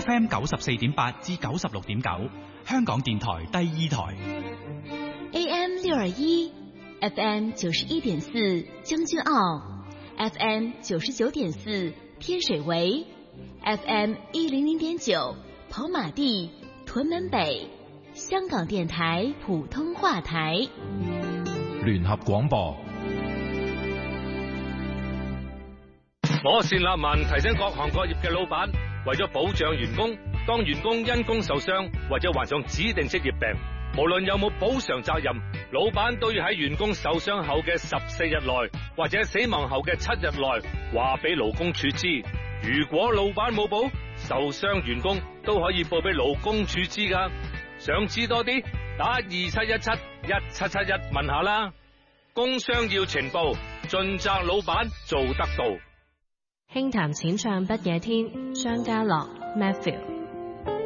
FM 94.8至96.9，香港電台第2台。 AM 621 FM 91.4將軍澳 FM 99.4天水圍 FM 100.9跑馬地屯門北，香港電台普通話台。 聯合廣播。 我單立文提醒各行各業嘅老闆，為咗保障員工，當員工因工受傷或者患上指定職業病，無論有冇補償責任，老闆都要喺員工受傷後嘅14日內或者死亡後嘅7日內話俾勞工處知。如果老闆冇報，受傷員工都可以報俾勞工處知㗎。想知多啲，打27171771問下啦。工傷要呈報，盡責老闆做得到。 輕談淺唱不夜天，張家樂 Matthew。